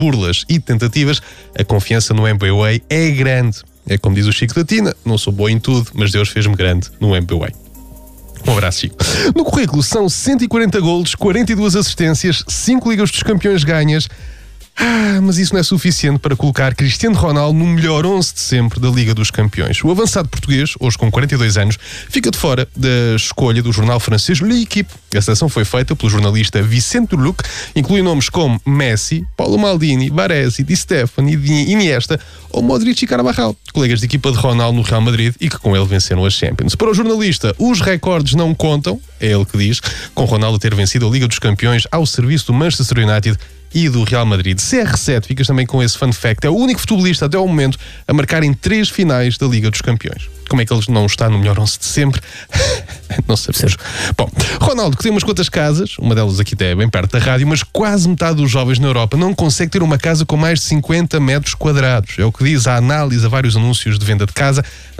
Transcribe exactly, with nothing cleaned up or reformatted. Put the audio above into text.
burlas e tentativas, a confiança no M B W A é grande. É como diz o Chico da Tina, não sou bom em tudo, mas Deus fez-me grande no M B W A. Um abraço, Chico. No currículo são cento e quarenta golos, quarenta e duas assistências, cinco Ligas dos Campeões ganhas. Ah, mas isso não é suficiente para colocar Cristiano Ronaldo no melhor onze de sempre da Liga dos Campeões. O avançado português, hoje com quarenta e dois anos, fica de fora da escolha do jornal francês L'Équipe. A seleção foi feita pelo jornalista Vicente Luc, inclui nomes como Messi, Paulo Maldini, Baresi, Di Stefano, Iniesta ou Modric e Carvajal, colegas de equipa de Ronaldo no Real Madrid e que com ele venceram a Champions. Para o jornalista, os recordes não contam, é ele que diz, com Ronaldo ter vencido a Liga dos Campeões ao serviço do Manchester United e do Real Madrid. C R sete, ficas também com esse fun fact, é o único futebolista até ao momento a marcar em três finais da Liga dos Campeões. Como é que ele não está no melhor onze de sempre? Não sabemos. Bom, Ronaldo, que tem umas quantas casas, uma delas aqui até é bem perto da rádio, mas quase metade dos jovens na Europa não consegue ter uma casa com mais de cinquenta metros quadrados. É o que diz a análise a vários anúncios de venda de casa.